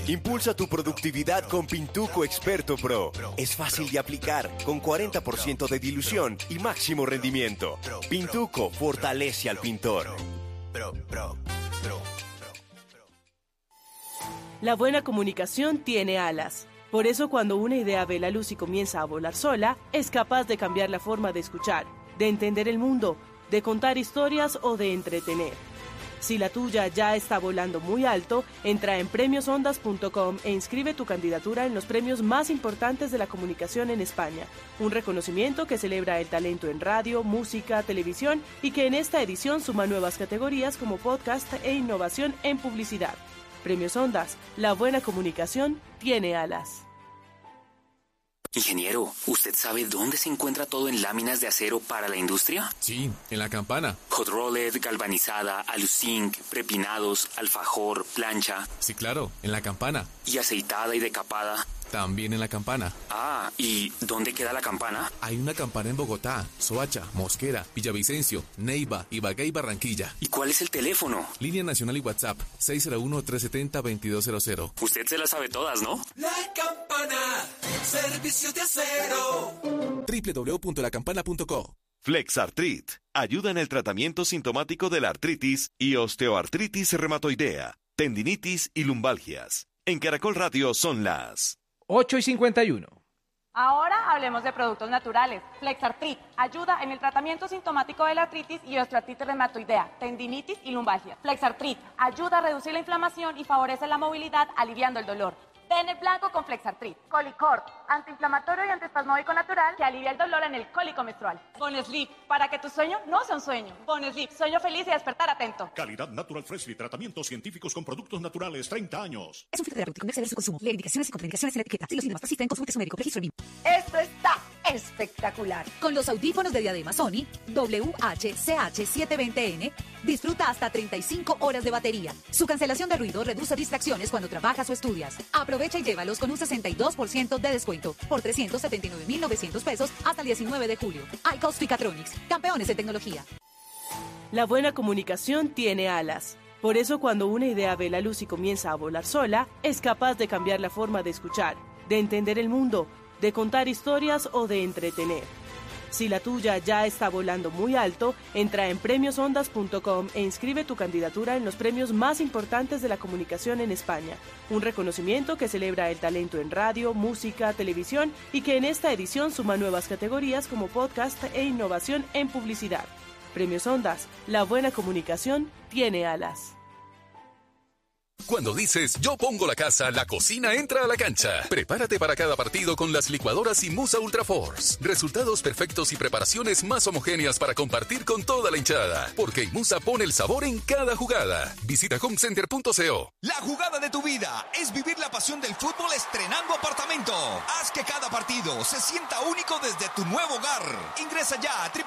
Impulsa tu productividad con Pintuco Experto Pro. Es fácil de aplicar, con 40% de dilución y máximo rendimiento. Pintuco fortalece al pintor. La buena comunicación tiene alas. Por eso cuando una idea ve la luz y comienza a volar sola, es capaz de cambiar la forma de escuchar, de entender el mundo, de contar historias o de entretener. Si la tuya ya está volando muy alto, entra en premiosondas.com e inscribe tu candidatura en los premios más importantes de la comunicación en España. Un reconocimiento que celebra el talento en radio, música, televisión y que en esta edición suma nuevas categorías como podcast e innovación en publicidad. Premios Ondas, la buena comunicación tiene alas. Ingeniero, ¿usted sabe dónde se encuentra todo en láminas de acero para la industria? Sí, en La Campana. Hot rolled, galvanizada, aluzinc, prepinados, alfajor, plancha. Sí, claro, en La Campana. ¿Y aceitada y decapada? También en La Campana. Ah, ¿y dónde queda la campana? Hay una campana en Bogotá, Soacha, Mosquera, Villavicencio, Neiva, Ibagué y Barranquilla. ¿Y cuál es el teléfono? Línea nacional y WhatsApp, 601-370-2200. Usted se las sabe todas, ¿no? La Campana, servicios de acero. www.lacampana.co. Flexartrit ayuda en el tratamiento sintomático de la artritis y osteoartritis reumatoidea, tendinitis y lumbalgias. En Caracol Radio son las 8:51. Ahora hablemos de productos naturales. Flexartrit ayuda en el tratamiento sintomático de la artritis y osteoartritis reumatoidea, tendinitis y lumbalgia. Flexartrit ayuda a reducir la inflamación y favorece la movilidad, aliviando el dolor. Ten el blanco con Flexartrit. Colicort, antiinflamatorio y antiespasmódico natural que alivia el dolor en el cólico menstrual. Bonesleep, para que tu sueño no sea un sueño. Bonesleep, sueño feliz y despertar atento. Calidad Natural Freshly, tratamientos científicos con productos naturales, 30 años. Es un filtro terapéutico, no exceder su consumo. Lee indicaciones y contraindicaciones en la etiqueta. Si los síntomas persisten, consulte a su médico. Registro BIM. Esto está espectacular. Con los audífonos de Diadema Sony WH-CH720N, disfruta hasta 35 horas de batería. Su cancelación de ruido reduce distracciones cuando trabajas o estudias. Aprovecha y llévalos con un 62% de descuento por 379,900 pesos hasta el 19 de julio. iCost Ficatronics, campeones de tecnología. La buena comunicación tiene alas. Por eso cuando una idea ve la luz y comienza a volar sola, es capaz de cambiar la forma de escuchar, de entender el mundo, de contar historias o de entretener. Si la tuya ya está volando muy alto, entra en premiosondas.com e inscribe tu candidatura en los premios más importantes de la comunicación en España. Un reconocimiento que celebra el talento en radio, música, televisión y que en esta edición suma nuevas categorías como podcast e innovación en publicidad. Premios Ondas, la buena comunicación tiene alas. Cuando dices yo pongo la casa, la cocina entra a la cancha. Prepárate para cada partido con las licuadoras Imusa Ultra Force. Resultados perfectos y preparaciones más homogéneas para compartir con toda la hinchada. Porque Imusa pone el sabor en cada jugada. Visita homecenter.co. La jugada de tu vida es vivir la pasión del fútbol estrenando apartamento. Haz que cada partido se sienta único desde tu nuevo hogar. Ingresa ya a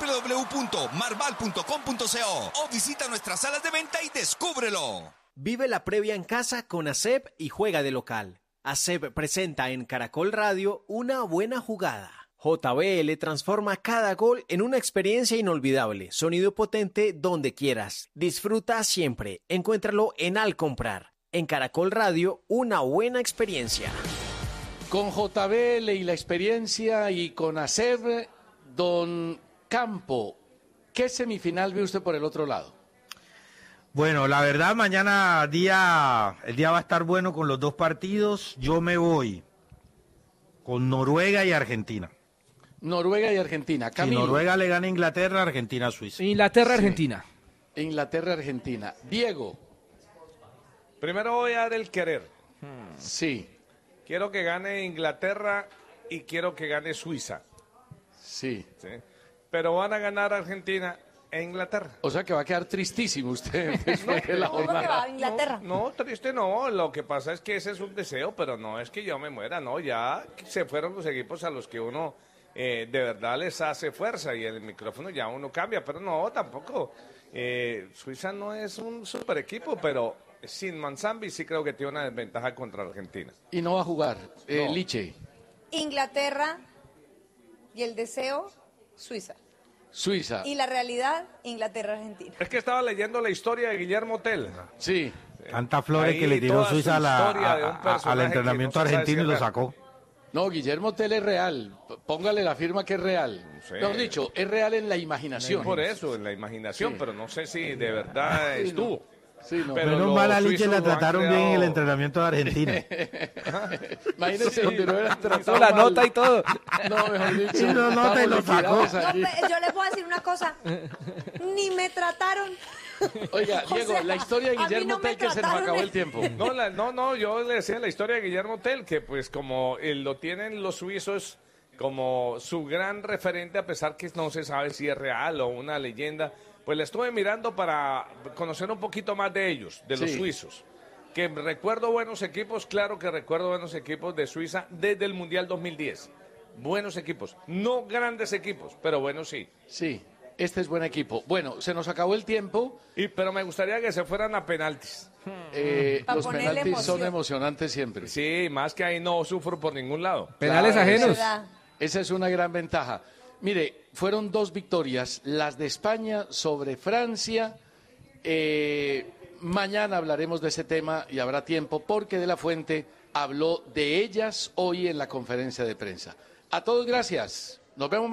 www.marval.com.co o visita nuestras salas de venta y descúbrelo. Vive la previa en casa con ASEP y juega de local. ASEP presenta en Caracol Radio una buena jugada. JBL transforma cada gol en una experiencia inolvidable. Sonido potente donde quieras. Disfruta siempre. Encuéntralo en Al Comprar. En Caracol Radio, una buena experiencia. Con JBL y la experiencia y con ASEP, don Campo, ¿qué semifinal ve usted por el otro lado? Bueno, la verdad, mañana el día va a estar bueno con los dos partidos. Yo me voy con Noruega y Argentina. Noruega y Argentina. Camilo. Si Noruega le gana a Inglaterra, Argentina a Suiza. Inglaterra-Argentina. Sí. Inglaterra-Argentina. Diego. Primero voy a dar el querer. Sí. Quiero que gane Inglaterra y quiero que gane Suiza. Sí. Pero van a ganar Argentina e Inglaterra. O sea que va a quedar tristísimo usted. ¿Cómo que va a Inglaterra? No, triste no. Lo que pasa es que ese es un deseo, pero no es que yo me muera, no. Ya se fueron los equipos a los que uno de verdad les hace fuerza y el micrófono ya uno cambia, pero no, tampoco. Suiza no es un super equipo, pero sin Manzambi sí creo que tiene una desventaja contra Argentina. Y no va a jugar. No. Liche. Inglaterra y el deseo, Suiza. Suiza. Y la realidad, Inglaterra-Argentina. Es que estaba leyendo la historia de Guillermo Tell. Sí. Tanta flores ahí que le tiró toda su Suiza historia de un al personaje entrenamiento que no se sabe argentino si y lo es real. sacó. No, Guillermo Tell es real. Póngale la firma que es real. sé. Mejor dicho, es real en la imaginación. Por eso, en la imaginación, pero no sé si de verdad estuvo. Sí, no. Pero Menos los mal a Liche suizos la lo han trataron bien en el creado. entrenamiento de Argentina. Imagínense donde no hubieran tratado la mal. nota y todo. No, mejor dicho. Sí, no, no, te lo estamos sacó. liquidados aquí. Yo les voy a decir una cosa. Ni me trataron. Oiga, O Diego, sea, la historia de a mí Guillermo no me Tell, que se nos trataron acabó el- el tiempo. No, yo le decía la historia de Guillermo Tell, que pues como lo tienen los suizos como su gran referente, a pesar que no se sabe si es real o una leyenda, pues le estuve mirando para conocer un poquito más de ellos, de los Sí. suizos. Que recuerdo buenos equipos, claro que recuerdo buenos equipos de Suiza desde el Mundial 2010. Buenos equipos, no grandes equipos, pero buenos sí. Sí, este es buen equipo. Bueno, se nos acabó el tiempo. Pero me gustaría que se fueran a penaltis. Pa' Los ponerle penaltis son emoción. emocionantes siempre. Sí, más que ahí no sufro por ningún lado. Penales Claro, ajenos. ¿Verdad? Esa es una gran ventaja. Mire, fueron 2 victorias, las de España sobre Francia. Mañana hablaremos de ese tema y habrá tiempo porque De la Fuente habló de ellas hoy en la conferencia de prensa. A todos gracias. Nos vemos.